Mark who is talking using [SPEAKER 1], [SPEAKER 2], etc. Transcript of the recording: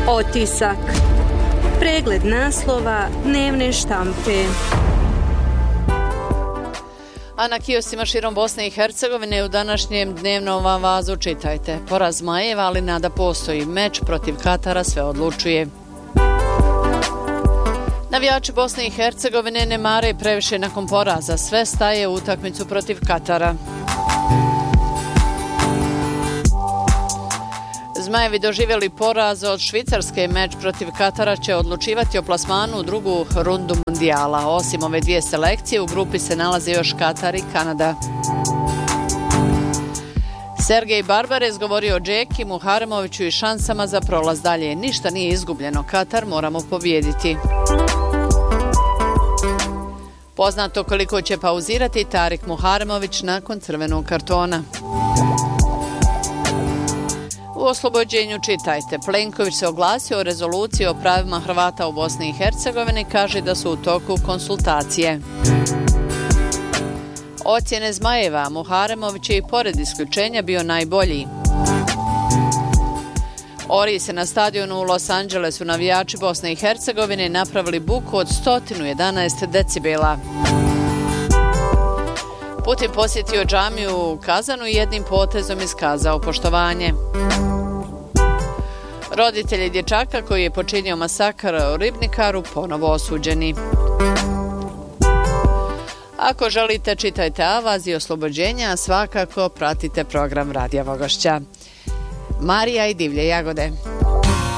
[SPEAKER 1] Otisak. Pregled naslova dnevne štampe.
[SPEAKER 2] A na kioscima širom Bosne i Hercegovine u današnjem dnevnom vazu čitajte: poraz Zmajeva, ali nada postoji, meč protiv Katara sve odlučuje. Navijači Bosne i Hercegovine ne mare previše nakon poraza, sve staje u utakmicu protiv Katara. Zmajevi doživjeli poraz od Švicarske, meč protiv Katara će odlučivati o plasmanu u drugu rundu mundijala. Osim ove dvije selekcije, u grupi se nalaze još Katar i Kanada. Sergej Barbarez govorio o Džeki, Muharemoviću i šansama za prolaz dalje. Ništa nije izgubljeno, Katar moramo pobijediti. Poznato koliko će pauzirati Tarik Muharemović nakon crvenog kartona. U oslobođenju čitajte: Plenković se oglasio o rezoluciji o pravima Hrvata u Bosni i Hercegovini, kaže da su u toku konsultacije. Ocjene Zmajeva: Muharemović je i pored isključenja bio najbolji. Oriji se na stadionu u Los Angelesu navijači Bosne i Hercegovine napravili buku od 111 decibela. Putin posjetio džamiju u Kazanu i jednim potezom iskazao poštovanje. Roditelji dječaka koji je počinio masakr u Ribnikaru ponovo osuđeni. Ako želite čitajte Avaz i oslobođenja, svakako pratite program Radija Vogošća. Marija i divlje jagode.